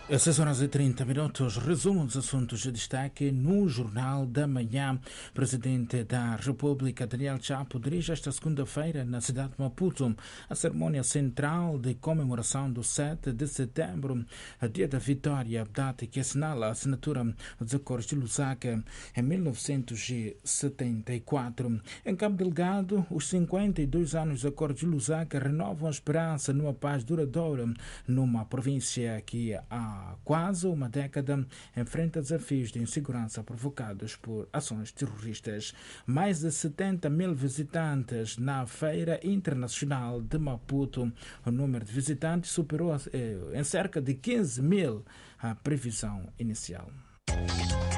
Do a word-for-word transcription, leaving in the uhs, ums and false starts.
Às seis horas e trinta minutos, resumo dos assuntos de destaque no Jornal da Manhã. Presidente da República, Daniel Chapo, dirige esta segunda-feira na cidade de Maputo a cerimônia central de comemoração do sete de setembro, a dia da vitória, data que assinala a assinatura dos acordos de Lusaka em mil novecentos e setenta e quatro. Em Cabo Delgado, os cinquenta e dois anos dos acordos de Lusaka renovam a esperança numa paz duradoura numa província que há Há quase uma década enfrenta desafios de insegurança provocados por ações terroristas. Mais de setenta mil visitantes na Feira Internacional de Maputo. O número de visitantes superou eh, em cerca de quinze mil a previsão inicial.